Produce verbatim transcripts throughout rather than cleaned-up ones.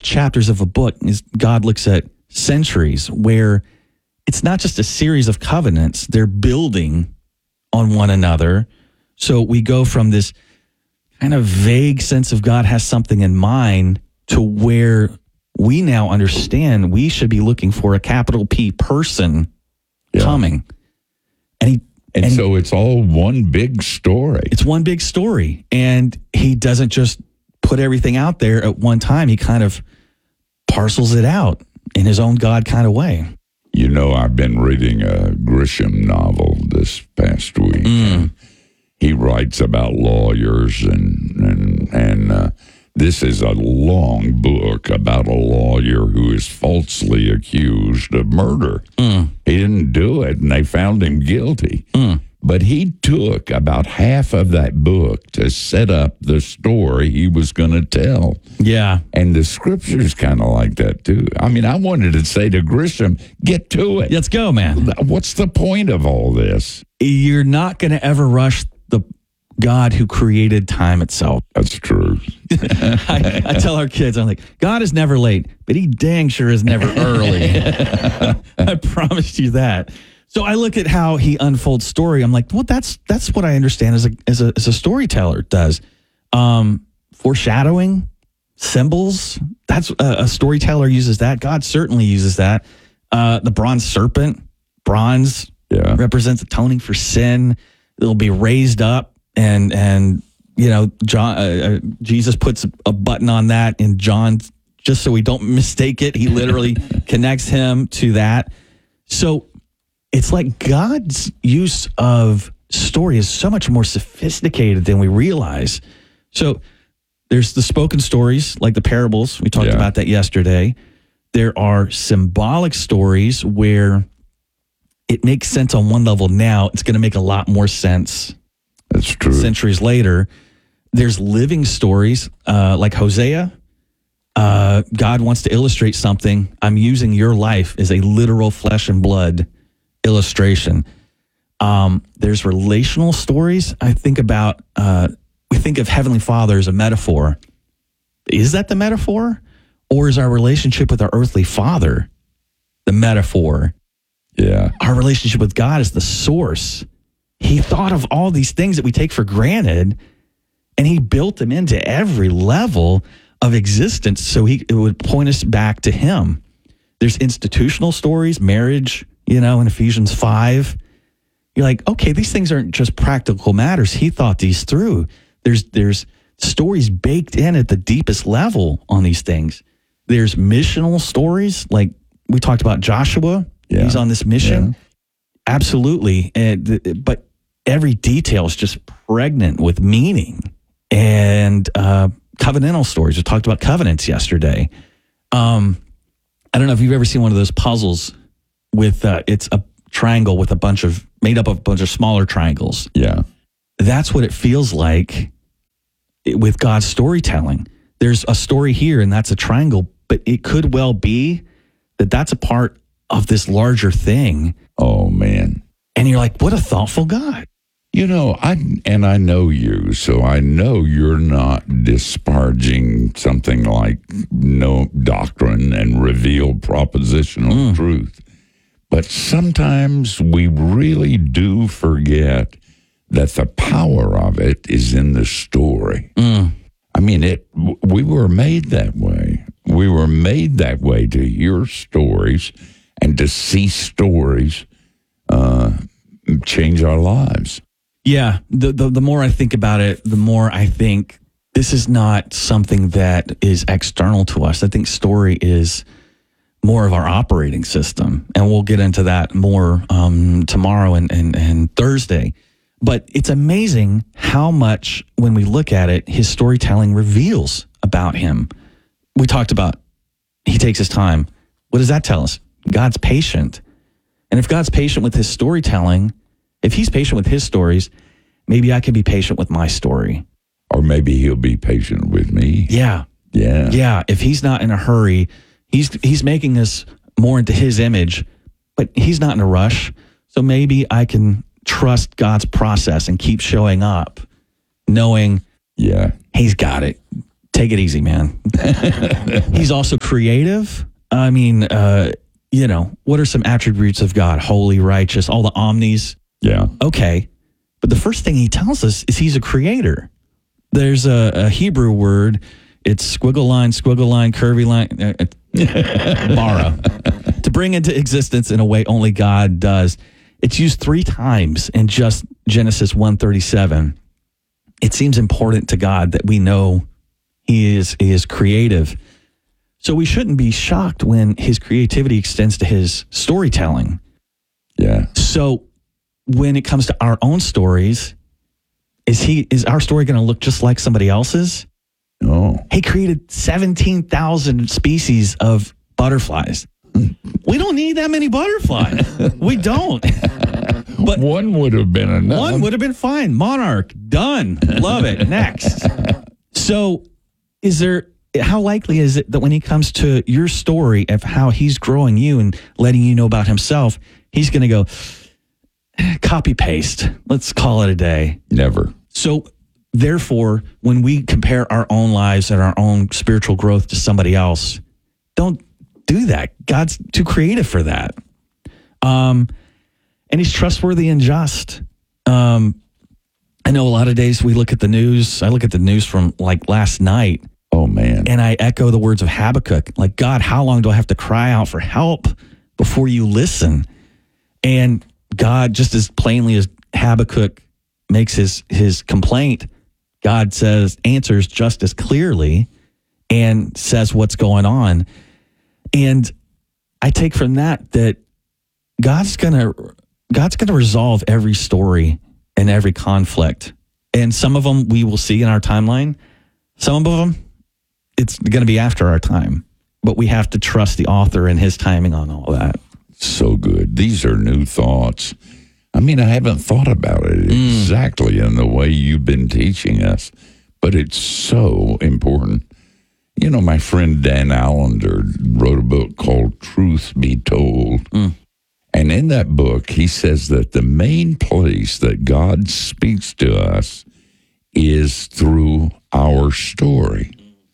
chapters of a book is God looks at centuries where it's not just a series of covenants, they're building on one another. So we go from this kind of vague sense of God has something in mind to where we now understand we should be looking for a capital P person yeah. coming. And he And, and so it's all one big story. It's one big story. And he doesn't just put everything out there at one time. He kind of parcels it out in his own God kind of way. You know, I've been reading a Grisham novel this past week. Mm. He writes about lawyers, and and, and uh, this is a long book about a lawyer who is falsely accused of murder. Mm. He didn't do it, and they found him guilty. Mm. But he took about half of that book to set up the story he was going to tell. Yeah. And the scripture's kind of like that, too. I mean, I wanted to say to Grisham, get to it. Let's go, man. What's the point of all this? You're not going to ever rush the God who created time itself. That's true. I, I tell our kids, I'm like, God is never late, but he dang sure is never early. I promise you that. So I look at how he unfolds story. I'm like, well, that's that's what I understand as a as a, as a storyteller does. Um, foreshadowing, symbols. That's a, a storyteller uses that. God certainly uses that. Uh, the bronze serpent, bronze yeah. represents atoning for sin. It'll be raised up, and and you know, John uh, Jesus puts a button on that in John just so we don't mistake it. He literally connects him to that. So it's like God's use of story is so much more sophisticated than we realize. So there's the spoken stories, like the parables. We talked yeah. about that yesterday. There are symbolic stories where it makes sense on one level now. It's going to make a lot more sense. That's true. Centuries later. There's living stories uh, like Hosea. Uh, God wants to illustrate something. I'm using your life as a literal flesh and blood illustration. Um, there's relational stories. I think about, uh, we think of Heavenly Father as a metaphor. Is that the metaphor? Or is our relationship with our earthly father the metaphor? Yeah. Our relationship with God is the source. He thought of all these things that we take for granted, and he built them into every level of existence so he it would point us back to him. There's institutional stories, marriage, you know, in Ephesians five. You're like, okay, these things aren't just practical matters. He thought these through. There's there's stories baked in at the deepest level on these things. There's missional stories, like we talked about Joshua. Yeah. He's on this mission. Yeah. Absolutely. And, but every detail is just pregnant with meaning. And uh, covenantal stories. We talked about covenants yesterday. Um, I don't know if you've ever seen one of those puzzles with, uh, it's a triangle with a bunch of, made up of a bunch of smaller triangles. Yeah. That's what it feels like with God's storytelling. There's a story here and that's a triangle, but it could well be that that's a part of this larger thing. Oh, man. And you're like, what a thoughtful God. You know, I and I know you, so I know you're not disparaging something like no doctrine and revealed propositional Mm. truth. But sometimes we really do forget that the power of it is in the story. Mm. I mean, it. We were made that way. We were made that way to hear stories and to see stories uh, change our lives. Yeah, the, the the more I think about it, the more I think this is not something that is external to us. I think story is more of our operating system, and we'll get into that more um, tomorrow and, and, and Thursday. But it's amazing how much, when we look at it, his storytelling reveals about him. We talked about he takes his time. What does that tell us? God's patient. And if God's patient with his storytelling, if he's patient with his stories, maybe I can be patient with my story. Or maybe he'll be patient with me. Yeah. Yeah. Yeah. If he's not in a hurry, he's he's making us more into his image, but he's not in a rush. So maybe I can trust God's process and keep showing up, knowing Yeah. he's got it take it easy, man. He's also creative. I mean, uh, you know, what are some attributes of God? Holy, righteous, all the omnis. Yeah. Okay. But the first thing he tells us is he's a creator. There's a, a Hebrew word. It's squiggle line, squiggle line, curvy line, uh, bara, to bring into existence in a way only God does. It's used three times in just Genesis one thirty-seven. It seems important to God that we know he is, he is creative. So we shouldn't be shocked when his creativity extends to his storytelling. Yeah. So when it comes to our own stories, is he is our story going to look just like somebody else's? No. He created seventeen thousand species of butterflies. We don't need that many butterflies. We don't. But one would have been enough. One would have been fine. Monarch, done. Love it. Next. So is there, how likely is it that when he comes to your story of how he's growing you and letting you know about himself, he's going to go, copy paste. Let's call it a day. Never. So therefore, when we compare our own lives and our own spiritual growth to somebody else, don't do that. God's too creative for that. Um, and he's trustworthy and just. Um, I know a lot of days we look at the news. I look at the news from like last night. Oh, man. And I echo the words of Habakkuk. Like, God, how long do I have to cry out for help before you listen? And God, just as plainly as Habakkuk makes his, his complaint, God says, answers just as clearly and says what's going on. And I take from that that God's gonna God's gonna resolve every story and every conflict. And some of them we will see in our timeline. Some of them, it's going to be after our time. But we have to trust the author and his timing on all that. So good. These are new thoughts. I mean, I haven't thought about it mm. exactly in the way you've been teaching us, but it's so important. You know, my friend Dan Allender wrote a book called Truth Be Told. Mm. And in that book, he says that the main place that God speaks to us is through our story.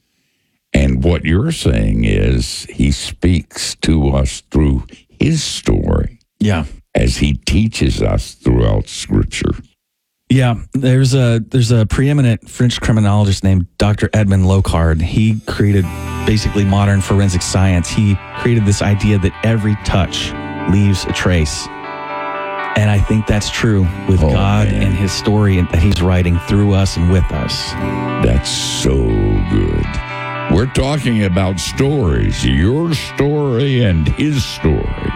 And what you're saying is he speaks to us through his story. Yeah. As he teaches us throughout Scripture. Yeah, there's a there's a preeminent French criminologist named Doctor Edmond Locard. He created basically modern forensic science. He created this idea that every touch leaves a trace. And I think that's true with oh, God man. and his story that he's writing through us and with us. That's so good. We're talking about stories, your story and his story.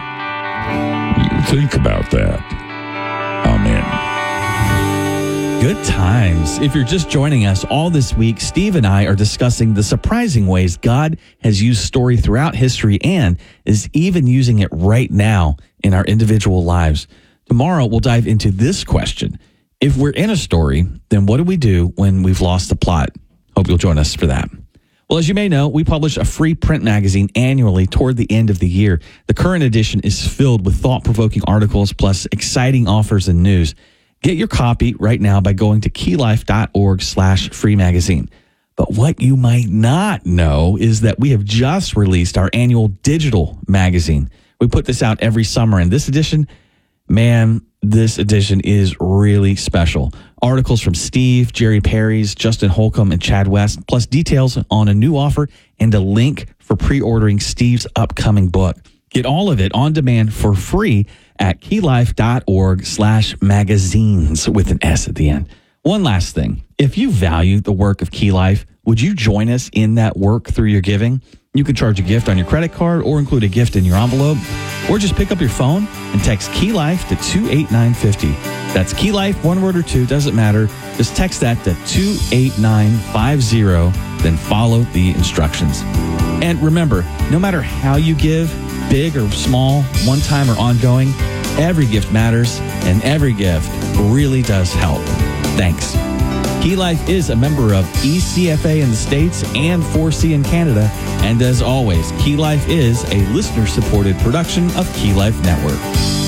You think about that. Amen. Good times. If you're just joining us, all this week, Steve and I are discussing the surprising ways God has used story throughout history and is even using it right now in our individual lives. Tomorrow, we'll dive into this question. If we're in a story, then what do we do when we've lost the plot? Hope you'll join us for that. Well, as you may know, we publish a free print magazine annually toward the end of the year. The current edition is filled with thought-provoking articles plus exciting offers and news. Get your copy right now by going to keylife.org slash free magazine. But what you might not know is that we have just released our annual digital magazine. We put this out every summer, and this edition, man, this edition is really special. Articles from Steve, Jerry Perry's, Justin Holcomb, and Chad West, plus details on a new offer and a link for pre-ordering Steve's upcoming book. Get all of it on demand for free at keylife.org slash magazines with an S at the end. One last thing. If you value the work of Key Life, would you join us in that work through your giving? You can charge a gift on your credit card or include a gift in your envelope, or just pick up your phone and text Key Life to two eight nine five zero. That's Key Life, one word or two, doesn't matter. Just text that to two eight nine five zero, then follow the instructions. And remember, no matter how you give, big or small, one time or ongoing, every gift matters, and every gift really does help. Thanks. Key Life is a member of E C F A in the States and four C in Canada. And as always, Key Life is a listener-supported production of Key Life Network.